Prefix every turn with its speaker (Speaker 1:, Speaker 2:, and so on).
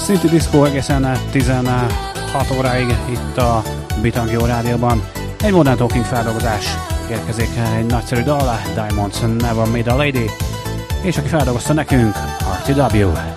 Speaker 1: Szinti diszkó egészen 16 óráig itt a Bitang Jó Rádióban. Egy Modern Talking feldolgozás érkezik, egy nagyszerű dal, Diamonds Never Made a Lady, és aki feldolgozta nekünk, RTW.